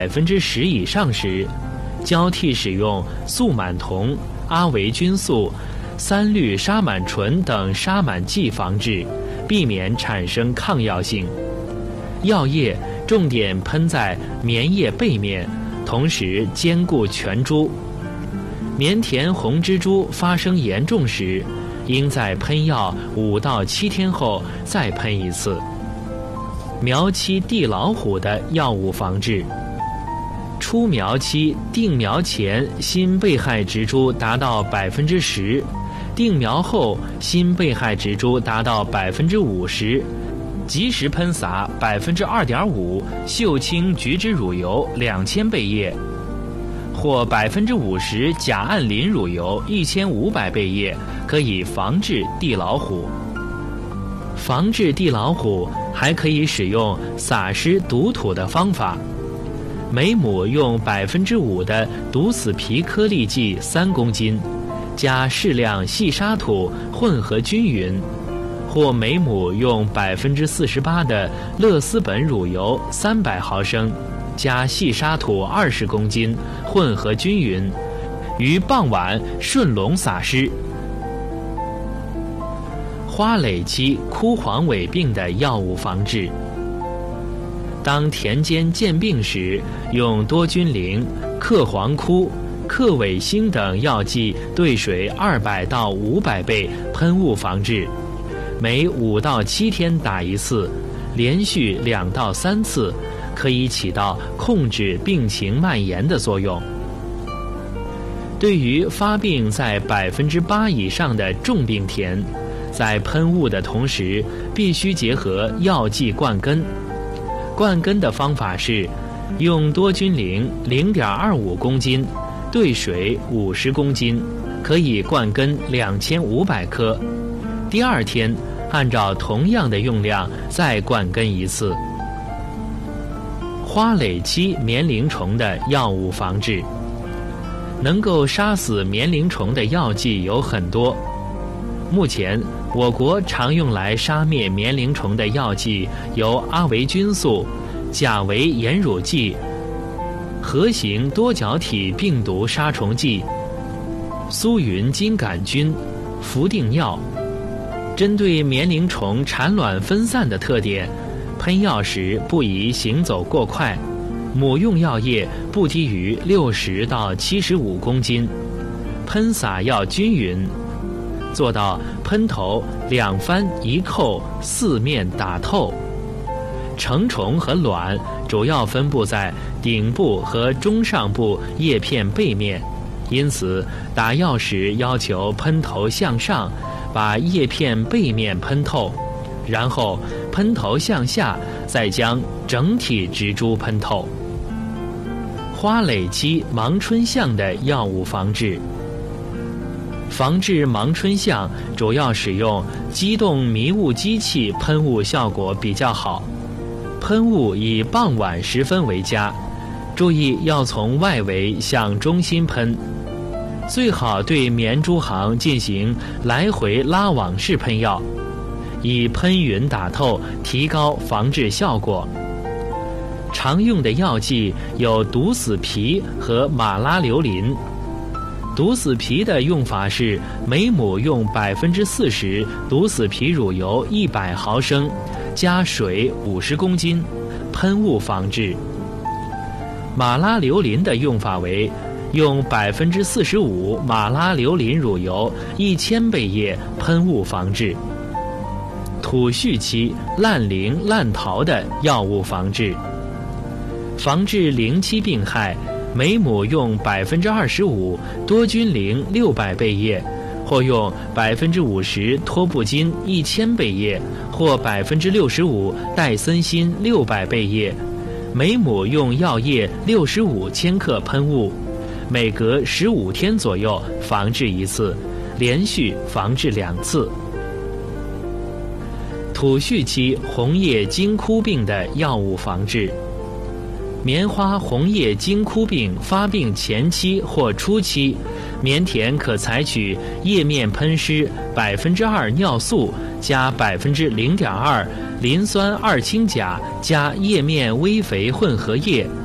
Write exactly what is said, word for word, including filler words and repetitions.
百分之十以上时，交替使用速满酮、阿维菌素、三氯沙满醇等沙满剂防治，避免产生抗药性。药液重点喷在棉叶背面，同时兼顾全株。棉田红蜘蛛发生严重时，应在喷药五到七天后再喷一次。苗期地老虎的药物防治。出苗期定苗前新被害植株达到百分之十，定苗后新被害植株达到百分之五十，及时喷洒百分之二点五秀清菊酯乳油两千倍液，或百分之五十甲胺磷乳油一千五百倍液，可以防治地老虎。防治地老虎还可以使用撒施毒土的方法。每亩用百分之五的毒死皮颗粒剂三公斤，加适量细沙土混合均匀，或每亩用百分之四十八的勒斯苯乳油三百毫升，加细沙土二十公斤，混合均匀，于傍晚顺垄撒施。花蕾期枯黄萎病的药物防治。当田间见病时，用多菌灵、克黄枯、克韦星等药剂兑水二百到五百倍喷雾防治，每五到七天打一次，连续两到三次，可以起到控制病情蔓延的作用。对于发病在百分之八以上的重病田，在喷雾的同时，必须结合药剂灌根。灌根的方法是，用多菌灵零点二五公斤，兑水五十公斤，可以灌根两千五百颗。第二天，按照同样的用量再灌根一次。花蕾期棉铃虫的药物防治。能够杀死棉铃虫的药剂有很多。目前，我国常用来杀灭棉铃虫的药剂有阿维菌素、甲维盐乳剂、核形多角体病毒杀虫剂、苏云金杆菌、氟定药。针对棉铃虫产卵分散的特点，喷药时不宜行走过快，母用药液不低于六十到七十五公斤，喷洒药均匀，做到喷头两翻一扣，四面打透。成虫和卵主要分布在顶部和中上部叶片背面，因此打药时要求喷头向上，把叶片背面喷透，然后喷头向下，再将整体植株喷透。花蕾期盲春象的药物防治。防治盲春象主要使用机动迷雾机器喷雾效果比较好，喷雾以傍晚时分为佳，注意要从外围向中心喷，最好对棉株行进行来回拉网式喷药，以喷匀打透，提高防治效果。常用的药剂有毒死皮和马拉硫林。毒死皮的用法是每亩用百分之四十毒死皮乳油一百毫升，加水五十公斤，喷雾防治。马拉硫林的用法为用百分之四十五马拉硫林乳油一千倍液喷雾防治。土序期烂铃烂桃的药物防治。防治铃期病害，每亩用百分之二十五多菌灵六百倍液，或用百分之五十托布金一千倍液，或百分之六十五戴森锌六百倍液，每亩用药液六十五千克喷雾，每隔十五天左右防治一次，连续防治两次。土序期红叶金枯病的药物防治。棉花红叶金枯病发病前期或初期，棉田可采取叶面喷施百分之二尿素加百分之零点二磷酸二氢钾加叶面微肥混合液，